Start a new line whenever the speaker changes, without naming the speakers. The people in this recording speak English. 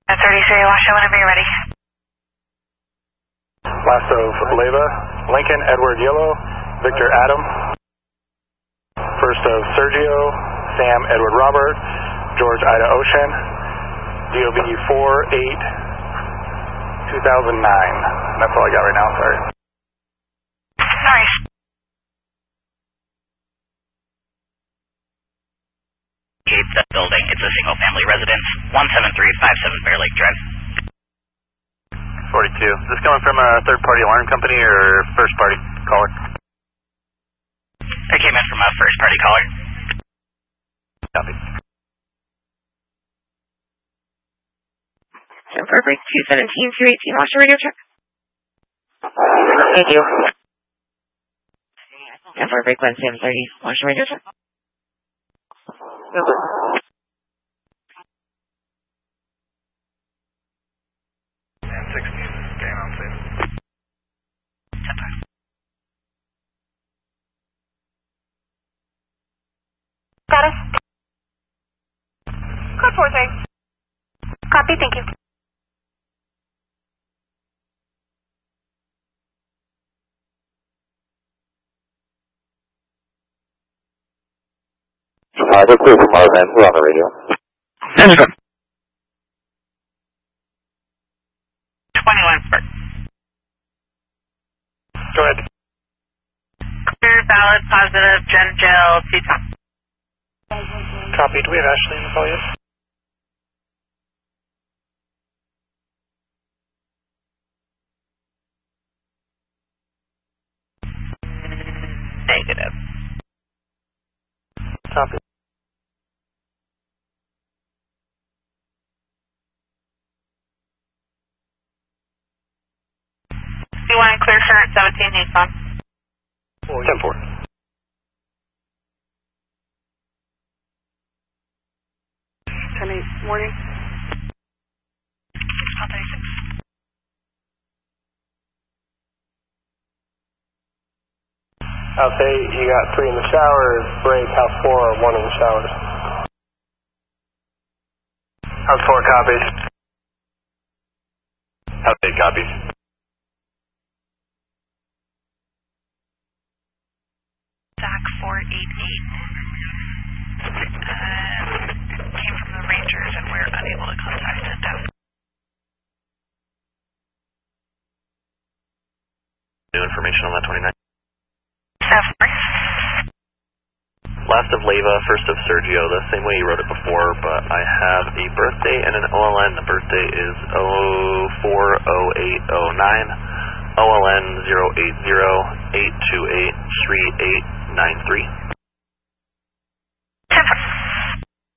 33, Washoe, whenever you're ready.
Last of Leyva, Lincoln, Edward Yellow, Victor Adam. First of Sergio, Sam, Edward Robert, George Ida Ocean, DOB 4-8-2009. That's all I got right now, sorry.
Nice.
That building, it's a single-family residence, 17357 Bear Lake Drive.
42. Is this coming from a third-party alarm company or first-party caller?
It came in from a first-party caller.
Copy.
Denver Break 217-218, Washoe radio check. Thank you. Denver Break 1730, Washoe radio check. Over.
And 16, game on, please.
Status? Code 4-6. Copy, thank you.
We're clear from our end. We're on the radio.
Understood.
21 Spark.
Go ahead.
Clear, valid, positive, Gen Gel, T-Top.
Copy. Do we have Ashley in the call yet?
Negative.
Copy.
You want to clear current 17, Nissan.
10-4.
10-8, morning. 36.
House 8, you got 3 in the showers, break, house 4, 1 in the showers. House 4 copies.
House 8 copies.
Zach 488. Came from the Rangers and we're unable to contact them.
New information on that 29.
Sorry.
Last of Leyva, first of Sergio, the same way you wrote it before, but I have a birthday and an OLN. The birthday is 040809, OLN 080-828-3893.